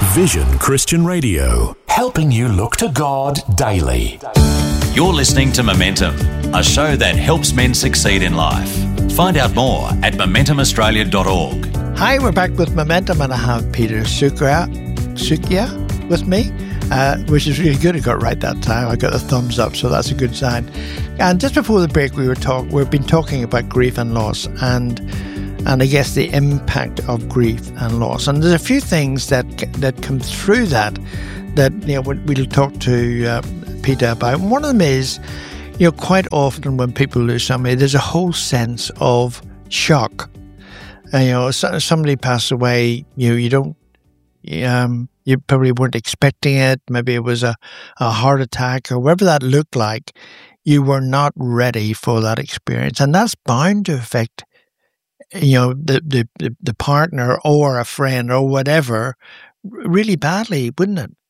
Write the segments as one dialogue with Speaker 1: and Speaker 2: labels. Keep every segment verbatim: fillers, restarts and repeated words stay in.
Speaker 1: Vision Christian Radio, helping you look to God daily.
Speaker 2: You're listening to Momentum, a show that helps men succeed in life. Find out more at momentum australia dot org.
Speaker 3: Hi, we're back with Momentum, and I have Peter Sukia, Sukia with me, uh, which is really good. I got it right that time. I got a thumbs up, so that's a good sign. And just before the break, we were talk. We've been talking about grief and loss, and and I guess the impact of grief and loss. And there's a few things that that come through that that you know we'll talk to uh, Peter about. And one of them is, you know, quite often when people lose somebody, there's a whole sense of shock. And, you know, so, somebody passes away, you know, you don't, um, you probably weren't expecting it. Maybe it was a, a heart attack or whatever that looked like. You were not ready for that experience. And that's bound to affect, you know, the, the, the, the partner or a friend or whatever really badly, wouldn't it?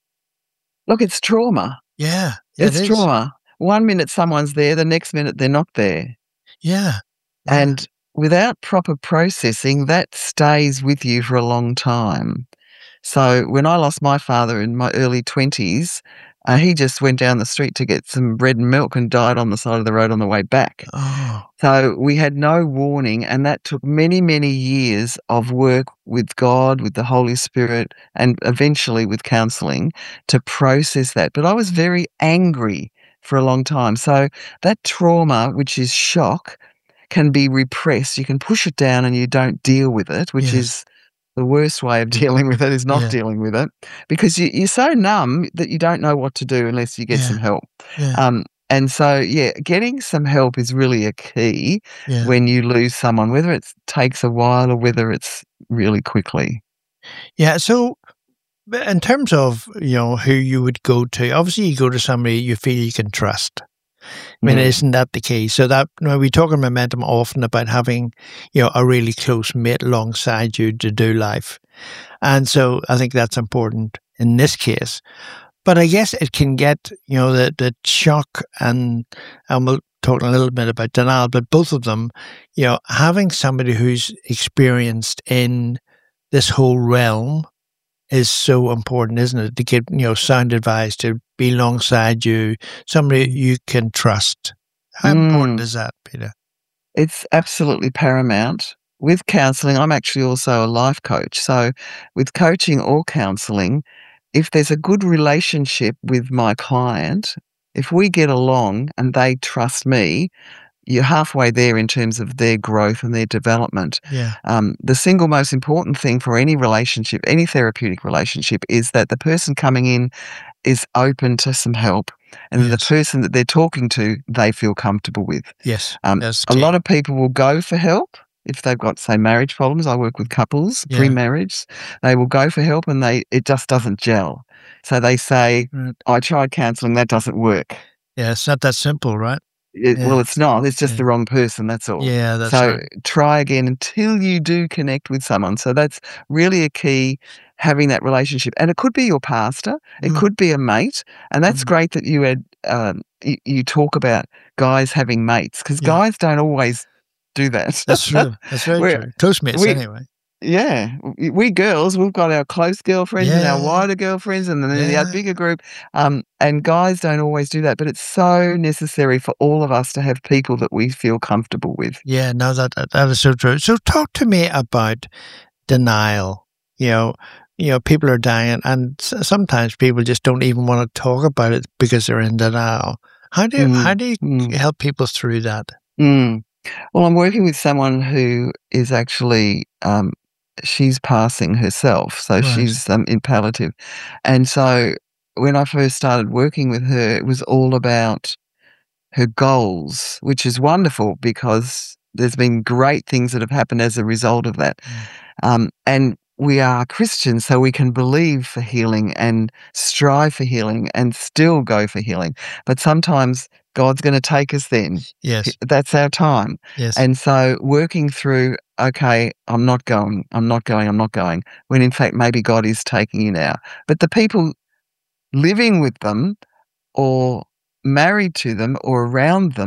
Speaker 4: Look, it's trauma.
Speaker 3: Yeah.
Speaker 4: It's
Speaker 3: it is.
Speaker 4: trauma. One minute someone's there, the next minute they're not there.
Speaker 3: Yeah. yeah.
Speaker 4: And without proper processing, that stays with you for a long time. So when I lost my father in my early twenties, uh, he just went down the street to get some bread and milk and died on the side of the road on the way back.
Speaker 3: Oh.
Speaker 4: So we had no warning, and that took many, many years of work with God, with the Holy Spirit, and eventually with counselling to process that. But I was very angry for a long time. So that trauma, which is shock, can be repressed. You can push it down and you don't deal with it, which
Speaker 3: Yes.
Speaker 4: is the worst way of dealing with it, is not
Speaker 3: Yeah.
Speaker 4: dealing with it, because you, you're so numb that you don't know what to do unless you get
Speaker 3: Yeah.
Speaker 4: some help.
Speaker 3: Yeah.
Speaker 4: Um, and so, yeah, getting some help is really a key
Speaker 3: yeah.
Speaker 4: when you lose someone, whether it takes a while or whether it's really quickly.
Speaker 3: Yeah. So in terms of, you know, who you would go to, obviously you go to somebody you feel you can trust. I mean,
Speaker 4: Mm.
Speaker 3: isn't that the key? So that, you know, we talk in Momentum often about having, you know, a really close mate alongside you to do life. And so I think that's important in this case. But I guess it can get, you know, the, the shock and, and we'll talk a little bit about denial, but both of them, you know, having somebody who's experienced in this whole realm is so important, isn't it? To get, you know, sound advice, to be alongside you, somebody you can trust. How
Speaker 4: Mm.
Speaker 3: important is that, Peter?
Speaker 4: It's absolutely paramount. With counselling, I'm actually also a life coach. So with coaching or counselling, if there's a good relationship with my client, if we get along and they trust me, you're halfway there in terms of their growth and their development.
Speaker 3: Yeah.
Speaker 4: Um, the single most important thing for any relationship, any therapeutic relationship, is that the person coming in is open to some help, and
Speaker 3: Yes.
Speaker 4: the person that they're talking to, they feel comfortable with.
Speaker 3: Yes.
Speaker 4: Um,
Speaker 3: That's
Speaker 4: a
Speaker 3: key.
Speaker 4: lot of people will go for help if they've got, say, marriage problems. I work with couples,
Speaker 3: Yeah.
Speaker 4: pre-marriage. They will go for help and they it just doesn't gel. So they say,
Speaker 3: Right.
Speaker 4: I tried counselling, that doesn't work.
Speaker 3: Yeah, it's not that simple, right?
Speaker 4: It,
Speaker 3: Yeah.
Speaker 4: Well, it's not. It's just
Speaker 3: Yeah.
Speaker 4: the wrong person, that's all.
Speaker 3: Yeah, that's
Speaker 4: so
Speaker 3: right.
Speaker 4: try again until you do connect with someone. So that's really a key, having that relationship. And it could be your pastor. It
Speaker 3: Mm.
Speaker 4: could be a mate. And that's
Speaker 3: Mm.
Speaker 4: great that you had um, you, you talk about guys having mates, because
Speaker 3: Yeah.
Speaker 4: guys don't always do that.
Speaker 3: That's true. That's very
Speaker 4: We're-
Speaker 3: true. Toastmates,
Speaker 4: we-
Speaker 3: anyway.
Speaker 4: Yeah, we- we girls, we've got our close girlfriends and our
Speaker 3: Yeah.
Speaker 4: wider girlfriends, and then the
Speaker 3: Yeah.
Speaker 4: our bigger group. Um, and guys don't always do that, but it's so necessary for all of us to have people that we feel comfortable with.
Speaker 3: Yeah, no, that, that that is so true. So talk to me about denial. You know, you know, people are dying, and s- sometimes people just don't even want to talk about it because they're in denial. How do you,
Speaker 4: Mm,
Speaker 3: how do you
Speaker 4: mm.
Speaker 3: help people through that?
Speaker 4: Mm. Well, I'm working with someone who is actually, um, she's passing herself, so
Speaker 3: Right.
Speaker 4: she's um, in palliative. And so when I first started working with her, it was all about her goals, which is wonderful because there's been great things that have happened as a result of that. Um, and we are Christians, so we can believe for healing and strive for healing and still go for healing. But sometimes God's going to take us then.
Speaker 3: Yes,
Speaker 4: That's our time.
Speaker 3: yes,
Speaker 4: And so working through, okay, I'm not going, I'm not going, I'm not going, when in fact maybe God is taking you now. But the people living with them or married to them or around them,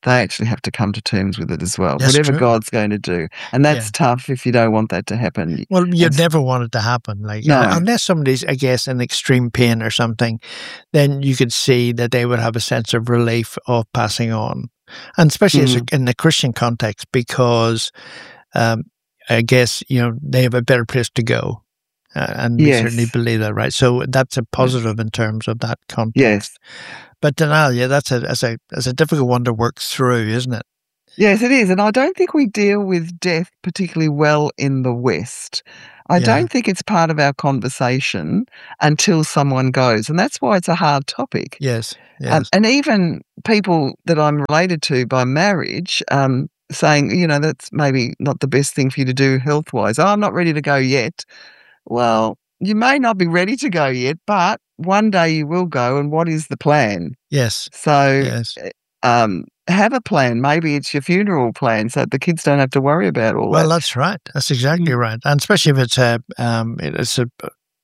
Speaker 4: they actually have to come to terms with it as well,
Speaker 3: That's
Speaker 4: whatever
Speaker 3: true.
Speaker 4: God's going to do. And that's
Speaker 3: Yeah.
Speaker 4: tough if you don't want that to happen.
Speaker 3: Well, you'd
Speaker 4: It's-
Speaker 3: never want it to happen. Like,
Speaker 4: No.
Speaker 3: uh, unless somebody's, I guess, in extreme pain or something, then you could see that they would have a sense of relief of passing on. And especially as a,
Speaker 4: Mm.
Speaker 3: in the Christian context, because um, I guess, you know, they have a better place to go. Uh, and we
Speaker 4: Yes.
Speaker 3: certainly believe that, right? So that's a positive in terms of that context.
Speaker 4: Yes.
Speaker 3: But denial, yeah, that's a, that's a, that's a difficult one to work through, isn't it?
Speaker 4: Yes, it is. And I don't think we deal with death particularly well in the West. I
Speaker 3: Yeah.
Speaker 4: don't think it's part of our conversation until someone goes. And that's why it's a hard topic.
Speaker 3: Yes. Yes.
Speaker 4: Um, and even people that I'm related to by marriage um, saying, you know, that's maybe not the best thing for you to do health-wise. Oh, I'm not ready to go yet. Well, you may not be ready to go yet, but one day you will go. And what is the plan?
Speaker 3: yes.
Speaker 4: So
Speaker 3: Yes.
Speaker 4: um, have a plan. Maybe it's your funeral plan so the kids don't have to worry about all
Speaker 3: Well,
Speaker 4: that.
Speaker 3: that's right. That's exactly
Speaker 4: Mm.
Speaker 3: right. And especially if it's a, um, it- it's a,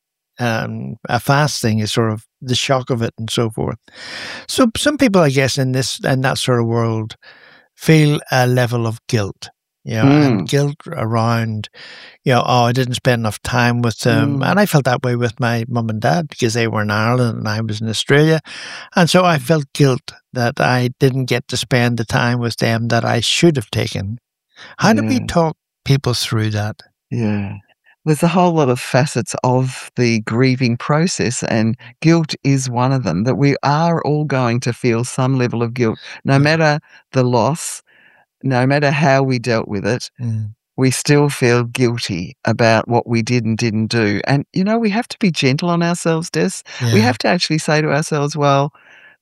Speaker 3: um, a fast thing, is sort of the shock of it and so forth. So some people, I guess, in this, in that sort of world, feel a level of guilt, you know, and
Speaker 4: Mm.
Speaker 3: guilt around, you know, oh, I didn't spend enough time with them.
Speaker 4: Mm.
Speaker 3: And I felt that way with my mum and dad because they were in Ireland and I was in Australia. And so I felt guilt that I didn't get to spend the time with them that I should have taken. How do we
Speaker 4: Yeah.
Speaker 3: talk people through that?
Speaker 4: Yeah. There's a whole lot of facets of the grieving process, and guilt is one of them, that we are all going to feel some level of guilt, no
Speaker 3: Yeah.
Speaker 4: matter the loss, no matter how we dealt with it.
Speaker 3: Mm.
Speaker 4: We still feel guilty about what we did and didn't do. And, you know, we have to be gentle on ourselves, Des. We
Speaker 3: Yeah.
Speaker 4: have to actually say to ourselves, well,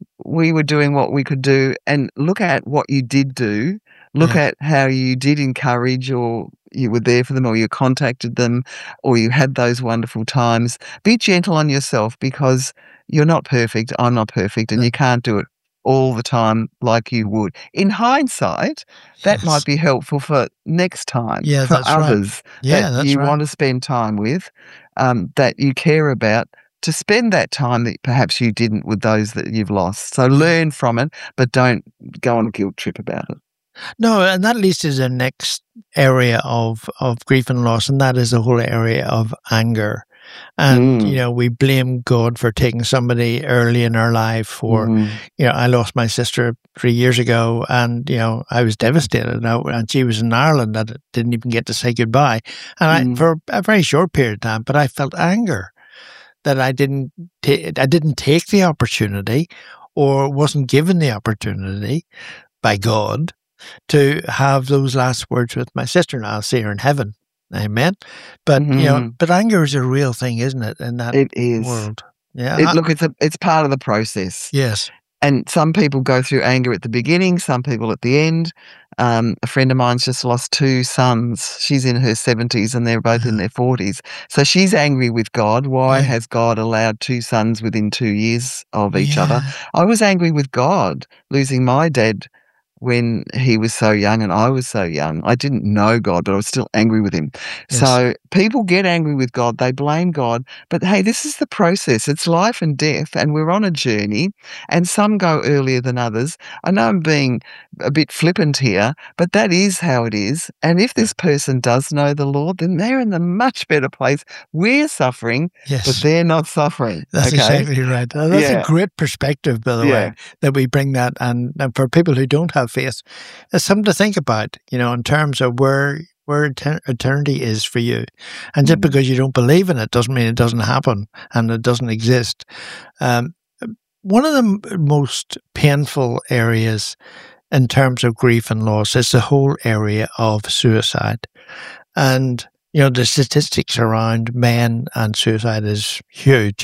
Speaker 4: we were doing what we could do, and look at what you did do. Look
Speaker 3: Yeah.
Speaker 4: at how you did encourage, or you were there for them, or you contacted them, or you had those wonderful times. Be gentle on yourself, because you're not perfect. I'm not perfect, and
Speaker 3: No.
Speaker 4: you can't do it all the time like you would. In hindsight, that
Speaker 3: Yes.
Speaker 4: might be helpful for next time,
Speaker 3: Yeah,
Speaker 4: for
Speaker 3: that's right.
Speaker 4: others
Speaker 3: Yeah,
Speaker 4: that
Speaker 3: that's
Speaker 4: you
Speaker 3: right.
Speaker 4: want to spend time with, um, that you care about, to spend that time that perhaps you didn't with those that you've lost. So learn from it, but don't go on a guilt trip about it.
Speaker 3: No, and that leads to the next area of, of grief and loss, and that is the whole area of anger. And,
Speaker 4: Mm.
Speaker 3: you know, we blame God for taking somebody early in our life for,
Speaker 4: Mm.
Speaker 3: you know, I lost my sister three years ago and, you know, I was devastated. Now, and she was in Ireland and didn't even get to say goodbye. And
Speaker 4: Mm.
Speaker 3: I, for a very short period of time, but I felt anger that I didn't, ta- I didn't take the opportunity or wasn't given the opportunity by God to have those last words with my sister. Now I'll see her in heaven. Amen. But, you know,
Speaker 4: Mhm.
Speaker 3: but anger is a real thing, isn't it, in that
Speaker 4: It is.
Speaker 3: world? Yeah.
Speaker 4: It,
Speaker 3: I-
Speaker 4: look, it's a, it's part of the process.
Speaker 3: yes.
Speaker 4: And some people go through anger at the beginning, some people at the end. Um, a friend of mine's just lost two sons. She's in her seventies and they're both in their forties. So she's angry with God. Why
Speaker 3: Yeah.
Speaker 4: has God allowed two sons within two years of each other?
Speaker 3: Yeah.
Speaker 4: I was angry with God losing my dad when he was so young and I was so young. I didn't know God, but I was still angry with him.
Speaker 3: Yes.
Speaker 4: So people get angry with God. They blame God. But hey, this is the process. It's life and death, and we're on a journey, and some go earlier than others. I know I'm being a bit flippant here, but that is how it is. And if this person does know the Lord, then they're in a much better place. We're suffering,
Speaker 3: Yes.
Speaker 4: but they're not suffering.
Speaker 3: That's
Speaker 4: okay?
Speaker 3: exactly right. Uh, That's
Speaker 4: Yeah.
Speaker 3: a great perspective, by the
Speaker 4: Yeah.
Speaker 3: way, that we bring that. And, and for people who don't have faith, it's something to think about, you know, in terms of where where etern- eternity is for you. And just
Speaker 4: Mm.
Speaker 3: because you don't believe in it doesn't mean it doesn't happen and it doesn't exist. Um, one of the m- most painful areas in terms of grief and loss is the whole area of suicide. And, you know, the statistics around men and suicide is huge.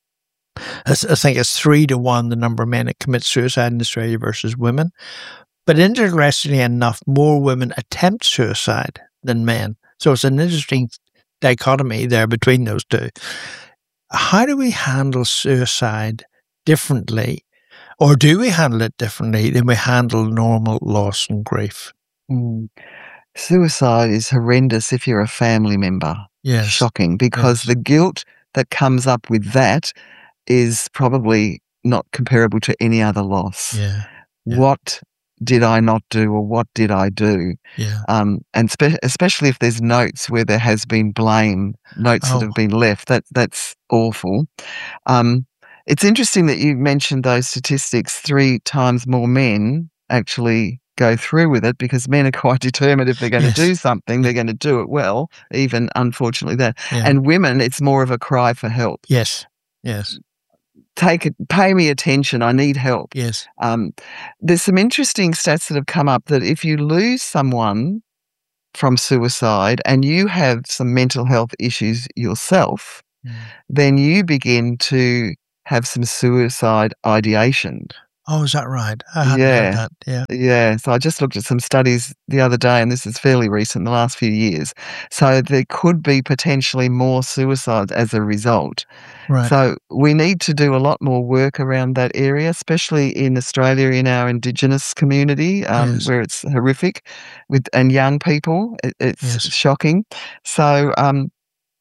Speaker 3: I s- I think it's three to one the number of men that commit suicide in Australia versus women. But interestingly enough, more women attempt suicide than men. So it's an interesting dichotomy there between those two. How do we handle suicide differently? Or do we handle it differently than we handle normal loss and grief?
Speaker 4: Mm. Suicide is horrendous if you're a family member.
Speaker 3: Yes.
Speaker 4: Shocking, because
Speaker 3: Yes.
Speaker 4: the guilt that comes up with that is probably not comparable to any other loss.
Speaker 3: Yeah. Yeah.
Speaker 4: What did I not do, or what did I do?
Speaker 3: Yeah.
Speaker 4: Um, and spe- especially if there's notes where there has been blame, notes
Speaker 3: Oh.
Speaker 4: that have been left, that that's awful. Um, it's interesting that you mentioned those statistics. Three times more men actually go through with it, because men are quite determined if they're going
Speaker 3: Yes.
Speaker 4: to do something, they're going to do it well, even unfortunately that.
Speaker 3: Yeah.
Speaker 4: And women, it's more of a cry for help.
Speaker 3: Yes. Yes.
Speaker 4: Take it, pay me attention, I need help.
Speaker 3: Yes.
Speaker 4: Um, there's some interesting stats that have come up that if you lose someone from suicide and you have some mental health issues yourself,
Speaker 3: Mm.
Speaker 4: then you begin to have some suicide ideation.
Speaker 3: Oh, is that right? I hadn't
Speaker 4: Yeah.
Speaker 3: heard that. Yeah.
Speaker 4: Yeah, so I just looked at some studies the other day, and this is fairly recent, the last few years. So there could be potentially more suicides as a result.
Speaker 3: Right.
Speaker 4: So we need to do a lot more work around that area, especially in Australia, in our Indigenous community, um,
Speaker 3: Yes.
Speaker 4: where it's horrific, with and young people. It, it's
Speaker 3: Yes.
Speaker 4: shocking. So um,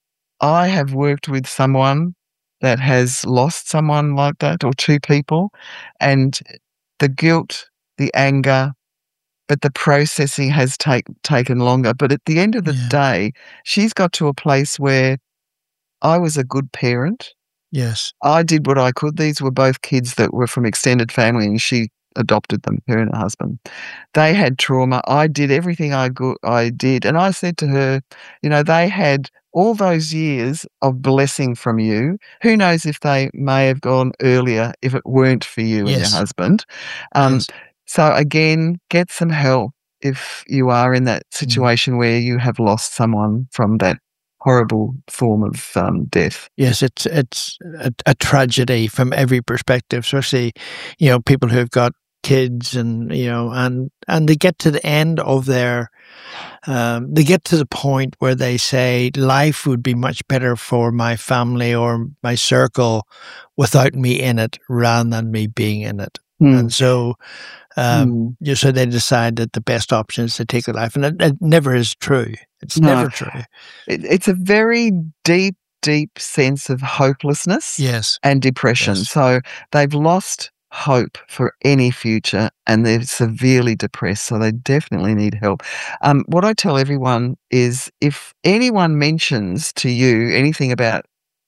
Speaker 4: I have worked with someone that has lost someone like that, or two people, and the guilt, the anger, but the processing has take, taken longer. But at the end of the
Speaker 3: Yeah.
Speaker 4: day, she's got to a place where I was a good parent.
Speaker 3: Yes.
Speaker 4: I did what I could. These were both kids that were from extended family, and she adopted them, her and her husband. They had trauma. I did everything I go- I did. And I said to her, you know, they had all those years of blessing from you. Who knows if they may have gone earlier if it weren't for you and
Speaker 3: Yes.
Speaker 4: your husband. Um,
Speaker 3: Yes.
Speaker 4: So again, get some help if you are in that situation where you have lost someone from that horrible form of um, death.
Speaker 3: Yes, it's it's a, a tragedy from every perspective, especially, you know, people who've got kids, and you know, and and they get to the end of their, um, they get to the point where they say life would be much better for my family or my circle without me in it, rather than me being in it.
Speaker 4: Mm.
Speaker 3: And so, um,
Speaker 4: Mm.
Speaker 3: you so they decide that the best option is to take their life, and it, it never is true. It's
Speaker 4: No.
Speaker 3: never true.
Speaker 4: It, it's a very deep, deep sense of hopelessness
Speaker 3: Yes.
Speaker 4: and depression.
Speaker 3: Yes.
Speaker 4: So they've lost hope for any future, and they're severely depressed. So they definitely need help. Um, what I tell everyone is, if anyone mentions to you anything about,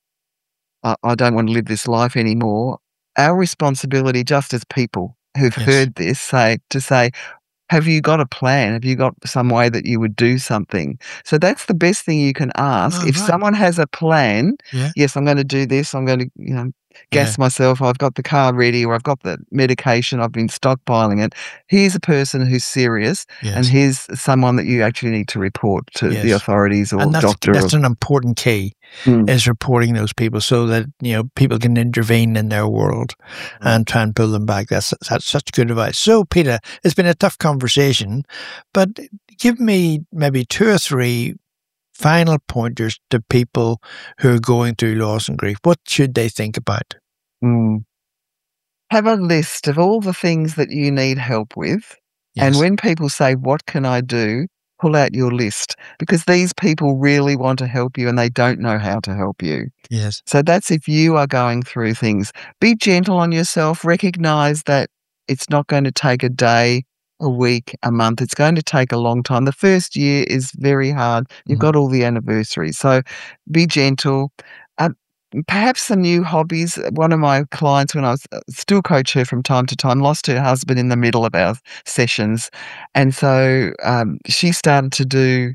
Speaker 4: I, I don't want to live this life anymore, our responsibility, just as people who've
Speaker 3: Yes.
Speaker 4: heard this, say to say, have you got a plan? Have you got some way that you would do something? So that's the best thing you can ask.
Speaker 3: Oh,
Speaker 4: if
Speaker 3: right.
Speaker 4: someone has a plan,
Speaker 3: Yeah.
Speaker 4: yes, I'm going to do this. I'm going to, you know, gas
Speaker 3: Yeah.
Speaker 4: myself. I've got the car ready, or I've got the medication. I've been stockpiling it. Here's a person who's serious,
Speaker 3: Yes.
Speaker 4: and here's someone that you actually need to report to the
Speaker 3: Yes.
Speaker 4: authorities or
Speaker 3: And that's
Speaker 4: doctor.
Speaker 3: that's
Speaker 4: or,
Speaker 3: an important key,
Speaker 4: Mm.
Speaker 3: is reporting those people, so that, you know, people can intervene in their world and try and pull them back. That's that's such good advice. So, Peter, it's been a tough conversation, but give me maybe two or three final pointers to people who are going through loss and grief. What should they think about?
Speaker 4: Mm. Have a list of all the things that you need help with.
Speaker 3: Yes.
Speaker 4: And when people say, what can I do? Pull out your list, because these people really want to help you and they don't know how to help you.
Speaker 3: Yes.
Speaker 4: So that's if you are going through things. Be gentle on yourself. Recognize that it's not going to take a day, a week, a month. It's going to take a long time. The first year is very hard. You've
Speaker 3: Mhm.
Speaker 4: got all the anniversaries. So be gentle. Uh, perhaps some new hobbies. One of my clients, when I was uh, still coach her from time to time, lost her husband in the middle of our sessions. And so um, she started to do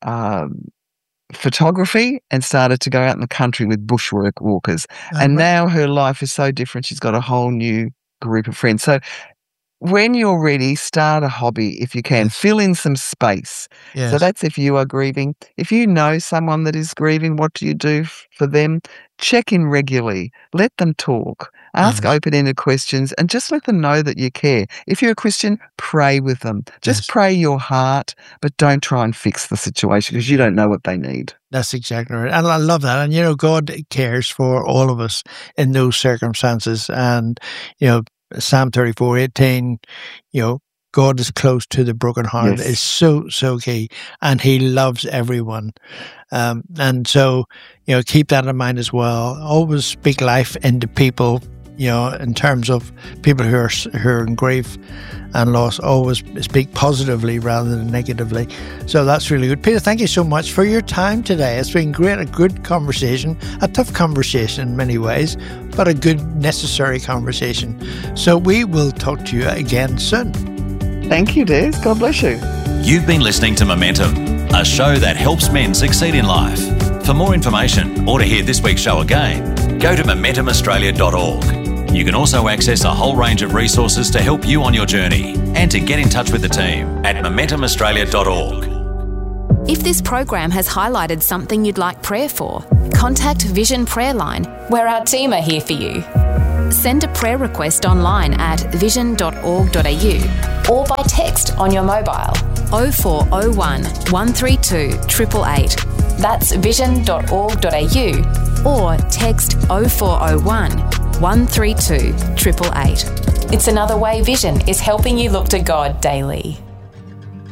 Speaker 4: um, photography and started to go out in the country with bushwork walkers.
Speaker 3: Uh,
Speaker 4: And
Speaker 3: right.
Speaker 4: now her life is so different. She's got a whole new group of friends. So when you're ready, start a hobby if you can.
Speaker 3: Yes.
Speaker 4: Fill in some space.
Speaker 3: Yes.
Speaker 4: So that's if you are grieving. If you know someone that is grieving, what do you do f- for them? Check in regularly. Let them talk. Ask
Speaker 3: Yes.
Speaker 4: open-ended questions and just let them know that you care. If you're a Christian, pray with them. Just
Speaker 3: Yes.
Speaker 4: pray your heart, but don't try and fix the situation, because you don't know what they need.
Speaker 3: That's exactly right. And I love that. And, you know, God cares for all of us in those circumstances. And, you know, Psalm thirty-four eighteen, you know, God is close to the brokenhearted
Speaker 4: Yes.
Speaker 3: is so, so key. And he loves everyone. Um, and so, you know, keep that in mind as well. Always speak life into people, you know, in terms of people who are who are in grief and loss, always speak positively rather than negatively. So that's really good. Peter, thank you so much for your time today. It's been great, a good conversation, a tough conversation in many ways, but a good, necessary conversation. So we will talk to you again soon.
Speaker 4: Thank you, Des. God bless you.
Speaker 2: You've been listening to Momentum, a show that helps men succeed in life. For more information or to hear this week's show again, go to momentum australia dot org. You can also access a whole range of resources to help you on your journey and to get in touch with the team at momentum australia dot org.
Speaker 5: If this program has highlighted something you'd like prayer for, contact Vision Prayer Line, where our team are here for you. Send a prayer request online at vision dot org dot a u or by text on your mobile oh four oh one, one three two, eight eight eight. That's vision dot org dot a u or text oh four oh one, one three two, eight eight eight. It's another way Vision is helping you look to God daily.